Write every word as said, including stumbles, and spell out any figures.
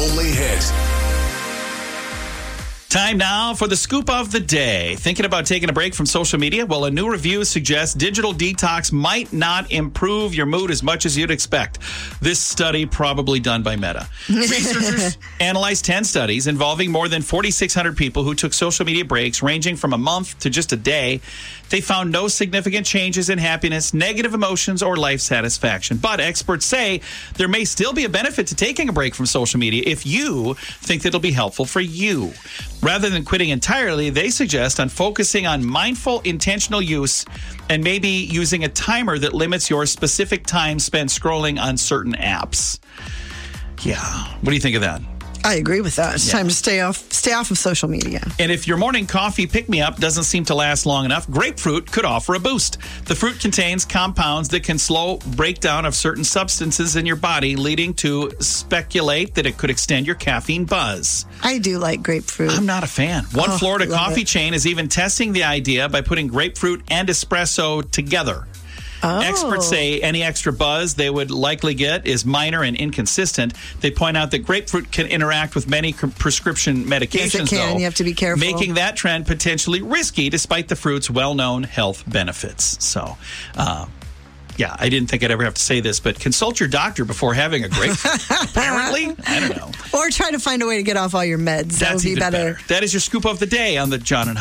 only hit. Time now for the scoop of the day. Thinking about taking a break from social media? Well, a new review suggests digital detox might not improve your mood as much as you'd expect. This study, probably done by Meta. Researchers analyzed ten studies involving more than forty-six hundred people who took social media breaks ranging from a month to just a day. They found no significant changes in happiness, negative emotions, or life satisfaction. But experts say there may still be a benefit to taking a break from social media if you think that it'll be helpful for you. Rather than quitting entirely, they suggest on focusing on mindful, intentional use and maybe using a timer that limits your specific time spent scrolling on certain apps. Yeah. What do you think of that? I agree with that. It's Yeah. time to stay off stay off of social media. And if your morning coffee pick-me-up doesn't seem to last long enough, grapefruit could offer a boost. The fruit contains compounds that can slow breakdown of certain substances in your body, leading to speculate that it could extend your caffeine buzz. I do like grapefruit. I'm not a fan. One Oh, Florida love coffee it. chain is even testing the idea by putting grapefruit and espresso together. Oh. Experts say any extra buzz they would likely get is minor and inconsistent. They point out that grapefruit can interact with many c- prescription medications, Yes, it can. though, You have to be careful. making that trend potentially risky despite the fruit's well-known health benefits. So, uh, yeah, I didn't think I'd ever have to say this, but consult your doctor before having a grapefruit. Apparently, I don't know. Or try to find a way to get off all your meds. That That's would be even better. better. That is your scoop of the day on the John and